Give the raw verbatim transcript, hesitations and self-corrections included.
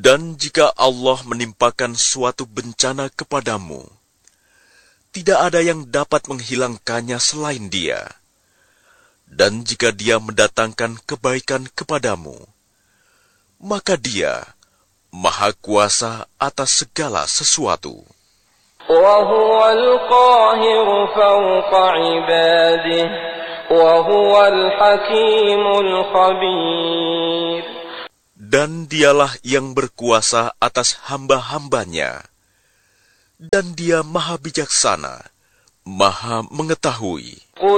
Dan jika Allah menimpakan suatu bencana kepadamu, tidak ada yang dapat menghilangkannya selain Dia. Dan jika Dia mendatangkan kebaikan kepadamu, maka Dia Maha Kuasa atas segala sesuatu. وَهُوَ الْقَاهِرُ فَوْقَ عِبَادِهِ وَهُوَ الْحَكِيمُ الْخَبِيرُ. Dan Dialah yang berkuasa atas hamba-hambanya, dan Dia Maha Bijaksana, Maha Mengetahui.